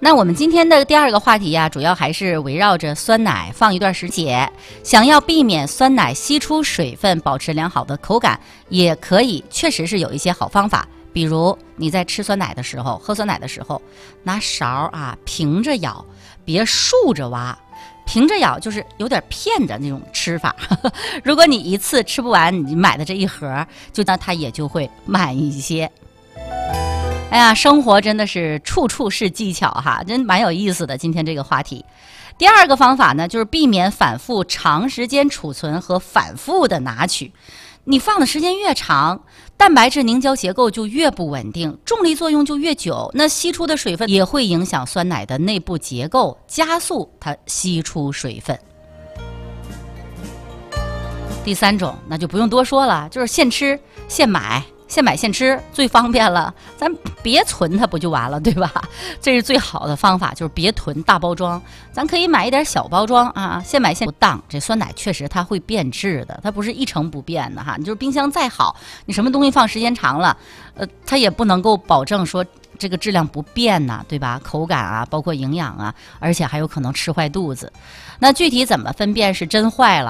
那我们今天的第二个话题呀，主要还是围绕着酸奶放一段时间。想要避免酸奶吸出水分，保持良好的口感，也可以，确实是有一些好方法。比如你在吃酸奶的时候，喝酸奶的时候，拿勺啊平着舀，别竖着挖。平着舀就是有点骗着那种吃法。如果你一次吃不完你买的这一盒，就那它也就会满一些。哎呀，生活真的是处处是技巧哈，真蛮有意思的。今天这个话题，第二个方法呢，就是避免反复长时间储存和反复的拿取。你放的时间越长，蛋白质凝胶结构就越不稳定，重力作用就越久，那吸出的水分也会影响酸奶的内部结构，加速它吸出水分。第三种，那就不用多说了，就是现吃现买。现买现吃最方便了，咱别存它不就完了，对吧？这是最好的方法，就是别囤大包装，咱可以买一点小包装啊，现买现不当。这酸奶确实它会变质的，它不是一成不变的哈。你就是冰箱再好，你什么东西放时间长了，它也不能够保证说这个质量不变呐，对吧？口感啊，包括营养啊，而且还有可能吃坏肚子。那具体怎么分辨是真坏了？